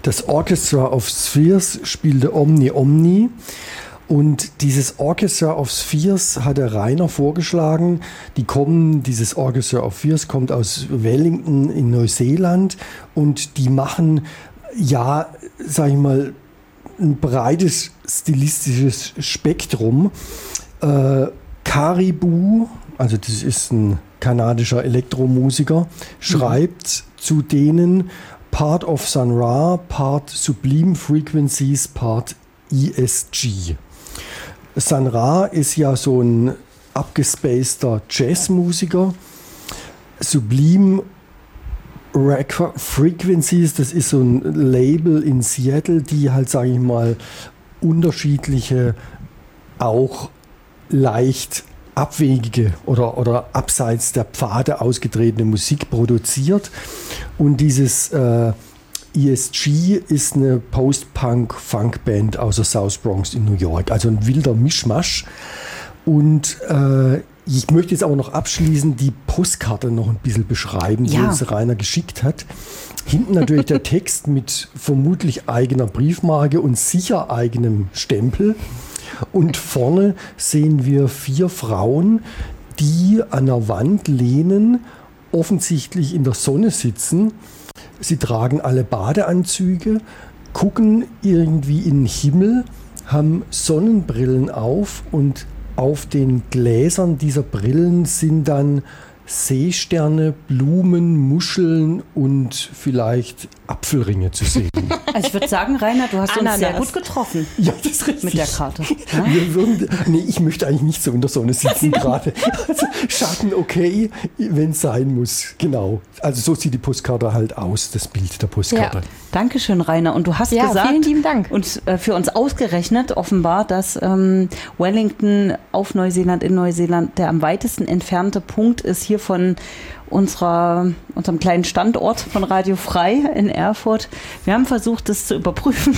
Das Orchestra of Spheres spielte Omni Omni. Und dieses Orchestra of Spheres hat der Rainer vorgeschlagen. Dieses Orchestra of Spheres kommt aus Wellington in Neuseeland und die machen, ja, sag ich mal, ein breites stilistisches Spektrum. Caribou, also das ist ein kanadischer Elektromusiker, schreibt zu denen Part of Sun Ra, Part Sublime Frequencies, Part ESG. Sun Ra ist ja so ein abgespaceter Jazzmusiker. Sublime Frequencies, das ist so ein Label in Seattle, die halt, sage ich mal, unterschiedliche, auch leicht abwegige oder abseits der Pfade ausgetretene Musik produziert. Und dieses ESG ist eine Post-Punk-Funk-Band aus der South Bronx in New York. Also ein wilder Mischmasch. Und ich möchte jetzt aber noch abschließend die Postkarte noch ein bisschen beschreiben, die uns Rainer geschickt hat. Hinten natürlich der Text mit vermutlich eigener Briefmarke und sicher eigenem Stempel. Und vorne sehen wir 4 Frauen, die an der Wand lehnen, offensichtlich in der Sonne sitzen. Sie tragen alle Badeanzüge, gucken irgendwie in den Himmel, haben Sonnenbrillen auf und auf den Gläsern dieser Brillen sind dann Seesterne, Blumen, Muscheln und vielleicht Apfelringe zu sehen. Also ich würde sagen, Rainer, du hast uns sehr gut getroffen. Ja, das ist richtig. Mit der Karte. Ja? Ich möchte eigentlich nicht so in der Sonne sitzen gerade. Also Schatten okay, wenn es sein muss. Genau. Also so sieht die Postkarte halt aus, das Bild der Postkarte. Ja. Dankeschön, Rainer. Und du hast gesagt, vielen lieben Dank. Und für uns ausgerechnet offenbar, dass Wellington auf Neuseeland, in Neuseeland, der am weitesten entfernte Punkt ist hier von unserem kleinen Standort von Radio Frei in Erfurt. Wir haben versucht, das zu überprüfen.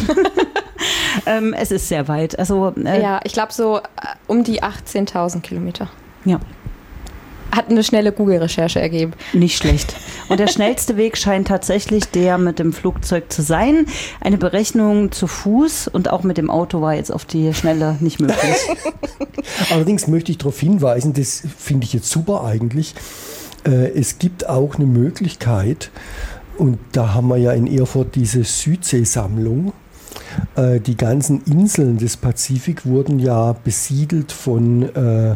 Es ist sehr weit. Also, ich glaube so um die 18.000 Kilometer. Ja. Hat eine schnelle Google-Recherche ergeben. Nicht schlecht. Und der schnellste Weg scheint tatsächlich der mit dem Flugzeug zu sein. Eine Berechnung zu Fuß und auch mit dem Auto war jetzt auf die Schnelle nicht möglich. Allerdings möchte ich darauf hinweisen, das finde ich jetzt super eigentlich, es gibt auch eine Möglichkeit, und da haben wir ja in Erfurt diese Südseesammlung. Die ganzen Inseln des Pazifik wurden ja besiedelt von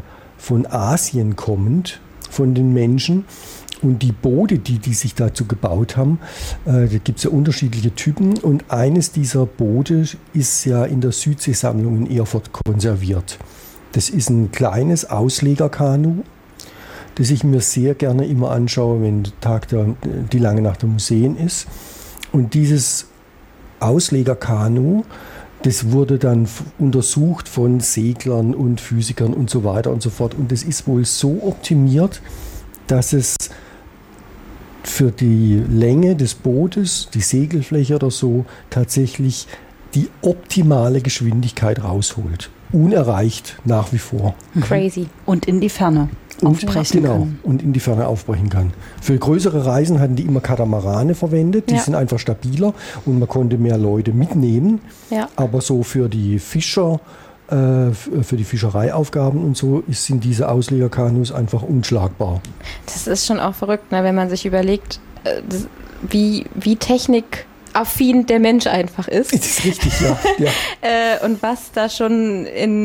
Asien kommend, von den Menschen. Und die Boote, die sich dazu gebaut haben, da gibt es ja unterschiedliche Typen. Und eines dieser Boote ist ja in der Südseesammlung in Erfurt konserviert. Das ist ein kleines Auslegerkanu, das ich mir sehr gerne immer anschaue, wenn die lange Nacht der Museen ist. Und dieses Auslegerkanu, das wurde dann untersucht von Seglern und Physikern und so weiter und so fort. Und das ist wohl so optimiert, dass es für die Länge des Bootes, die Segelfläche oder so, tatsächlich die optimale Geschwindigkeit rausholt. Unerreicht nach wie vor. Crazy. Und in die Ferne aufbrechen kann. Genau, und in die Ferne aufbrechen kann. Für größere Reisen hatten die immer Katamarane verwendet, die sind einfach stabiler und man konnte mehr Leute mitnehmen. Ja. Aber so für die für die Fischereiaufgaben und so sind diese Auslegerkanus einfach unschlagbar. Das ist schon auch verrückt, ne, wenn man sich überlegt, wie technikaffin der Mensch einfach ist. Das ist richtig, ja. Und was da schon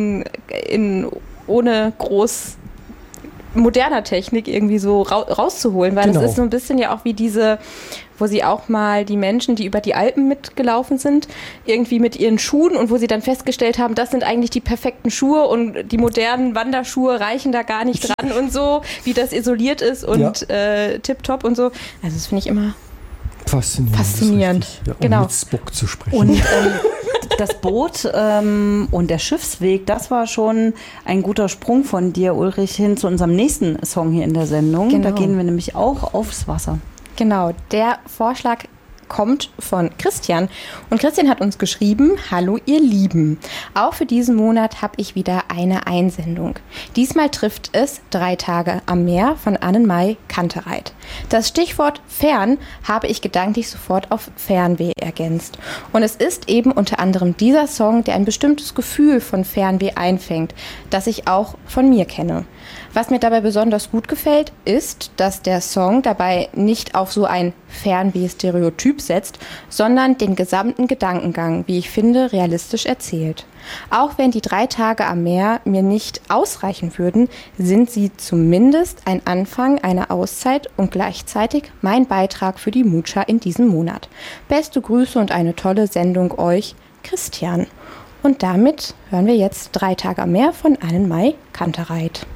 ohne groß moderner Technik irgendwie so rauszuholen, weil das ist so ein bisschen ja auch wie diese, wo sie auch mal die Menschen, die über die Alpen mitgelaufen sind, irgendwie mit ihren Schuhen und wo sie dann festgestellt haben, das sind eigentlich die perfekten Schuhe und die modernen Wanderschuhe reichen da gar nicht dran und so, wie das isoliert ist und tipptopp und so. Also das finde ich immer faszinierend. Ja, genau. Mit Spock zu sprechen. Und das Boot und der Schiffsweg, das war schon ein guter Sprung von dir, Ulrich, hin zu unserem nächsten Song hier in der Sendung. Genau. Da gehen wir nämlich auch aufs Wasser. Genau, der Vorschlag kommt von Christian. Und Christian hat uns geschrieben: Hallo ihr Lieben. Auch für diesen Monat habe ich wieder eine Einsendung. Diesmal trifft es 3 Tage am Meer von Annenmai Kantereit. Das Stichwort fern habe ich gedanklich sofort auf Fernweh ergänzt. Und es ist eben unter anderem dieser Song, der ein bestimmtes Gefühl von Fernweh einfängt, das ich auch von mir kenne. Was mir dabei besonders gut gefällt, ist, dass der Song dabei nicht auf so ein Fernweh-Stereotyp setzt, sondern den gesamten Gedankengang, wie ich finde, realistisch erzählt. Auch wenn die 3 Tage am Meer mir nicht ausreichen würden, sind sie zumindest ein Anfang einer Auszeit und gleichzeitig mein Beitrag für die Mutscha in diesem Monat. Beste Grüße und eine tolle Sendung euch, Christian. Und damit hören wir jetzt 3 Tage am Meer von Annenmai Kantereit.